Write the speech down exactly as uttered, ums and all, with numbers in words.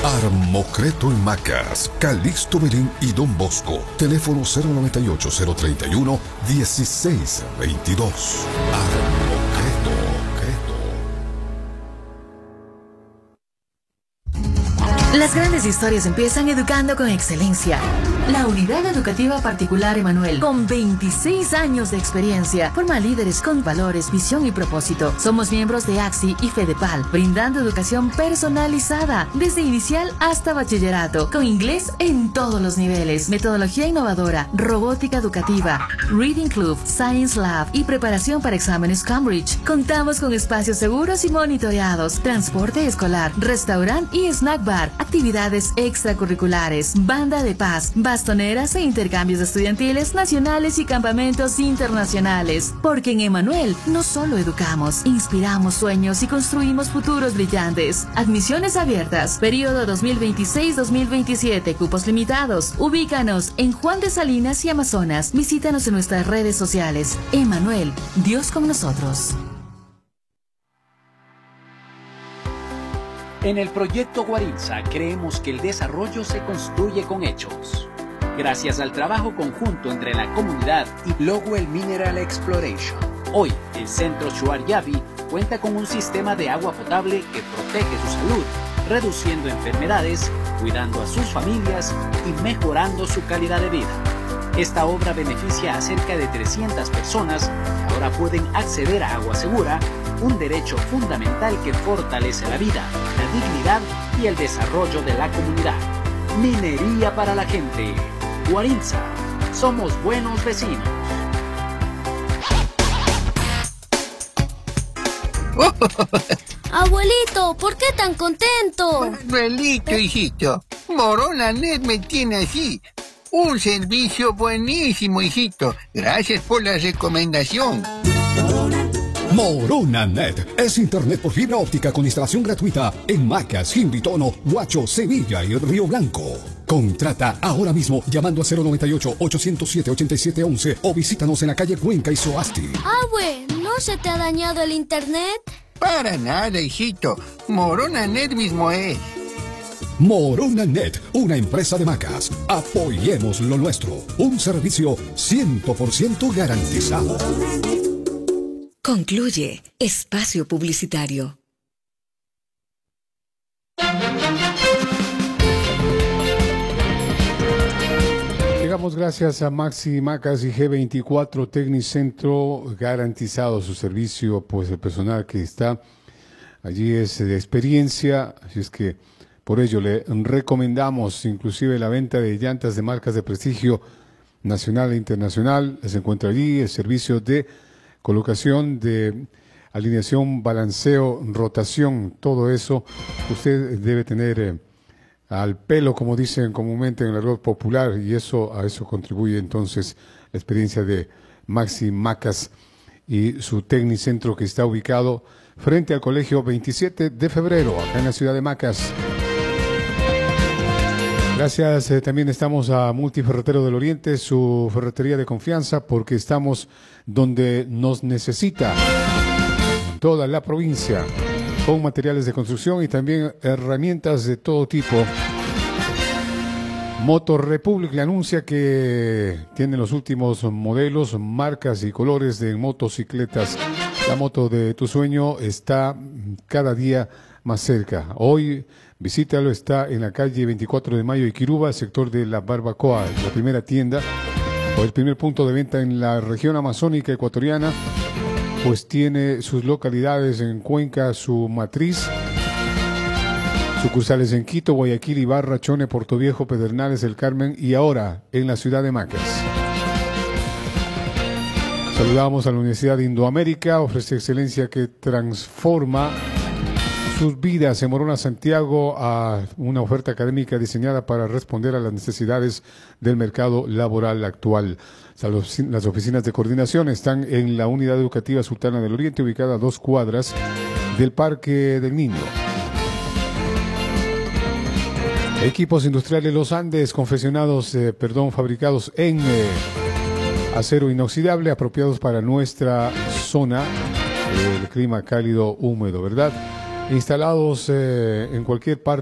Armocreto en Macas, Calixto Belén y Don Bosco. Teléfono cero noventa y ocho, cero treinta y uno, dieciséis veintidós. Armocreto. Las grandes historias empiezan educando con excelencia. La Unidad Educativa Particular Emanuel, con veintiséis años de experiencia, forma líderes con valores, visión y propósito. Somos miembros de AXI y FEDEPAL, brindando educación personalizada, desde inicial hasta bachillerato, con inglés en todos los niveles, metodología innovadora, robótica educativa, Reading Club, Science Lab y preparación para exámenes Cambridge. Contamos con espacios seguros y monitoreados, transporte escolar, restaurante y snack bar, actividades extracurriculares, banda de paz, bastoneras e intercambios estudiantiles nacionales y campamentos internacionales. Porque en Emanuel no solo educamos, inspiramos sueños y construimos futuros brillantes. Admisiones abiertas, periodo dos mil veintiséis dos mil veintisiete, cupos limitados. Ubícanos en Juan de Salinas y Amazonas. Visítanos en nuestras redes sociales. Emanuel, Dios con nosotros. En el proyecto Guarinza creemos que el desarrollo se construye con hechos. Gracias al trabajo conjunto entre la comunidad y Lowell Mineral Exploration, hoy el Centro Shuar Yavi cuenta con un sistema de agua potable que protege su salud, reduciendo enfermedades, cuidando a sus familias y mejorando su calidad de vida. Esta obra beneficia a cerca de trescientas personas que ahora pueden acceder a agua segura, un derecho fundamental que fortalece la vida, la dignidad y el desarrollo de la comunidad. Minería para la gente. Guarinza. Somos buenos vecinos. Abuelito, ¿por qué tan contento? Abuelito, hijito. Moronanet me tiene así. Un servicio buenísimo, hijito. Gracias por la recomendación. Moronanet es internet por fibra óptica con instalación gratuita en Macas, Jimbitono, Huacho, Sevilla y Río Blanco. Contrata ahora mismo llamando a cero noventa y ocho, ochocientos siete, ochenta y siete once o visítanos en la calle Cuenca y Soasti. Abue, ¿no se te ha dañado el internet? Para nada, hijito. Moronanet mismo es. Moronanet, una empresa de Macas. Apoyemos lo nuestro. Un servicio cien por ciento garantizado. Concluye espacio publicitario. Llegamos gracias a Maxi Macas y G veinticuatro Tecnicentro, garantizado su servicio, pues el personal que está allí es de experiencia, así es que por ello le recomendamos inclusive la venta de llantas de marcas de prestigio nacional e internacional. Se encuentra allí el servicio de colocación, de alineación, balanceo, rotación, todo eso usted debe tener eh, al pelo, como dicen comúnmente en el argot popular, y eso a eso contribuye entonces la experiencia de Maxi Macas y su Tecnicentro, que está ubicado frente al Colegio veintisiete de febrero, acá en la ciudad de Macas. Gracias, eh, también estamos a Multiferretero del Oriente, su ferretería de confianza, porque estamos donde nos necesita, en toda la provincia, con materiales de construcción y también herramientas de todo tipo. Motor Republic le anuncia que tiene los últimos modelos, marcas y colores de motocicletas. La moto de tu sueño está cada día más cerca. Hoy visítalo, está en la calle veinticuatro de mayo y Quiruba, sector de la Barbacoa, la primera tienda o el primer punto de venta en la región amazónica ecuatoriana, pues tiene sus localidades en Cuenca, su matriz, sucursales en Quito, Guayaquil, Ibarra, Chone, Portoviejo, Pedernales, El Carmen y ahora en la ciudad de Macas. Saludamos a la Universidad de Indoamérica, ofrece excelencia que transforma sus vidas. En Morona, Santiago, a una oferta académica diseñada para responder a las necesidades del mercado laboral actual. Las oficinas de coordinación están en la Unidad Educativa Sultana del Oriente, ubicada a dos cuadras del Parque del Niño. Equipos industriales Los Andes, confeccionados, eh, perdón, fabricados en eh, acero inoxidable, apropiados para nuestra zona, eh, el clima cálido húmedo, ¿verdad? Instalados eh, en cualquier parte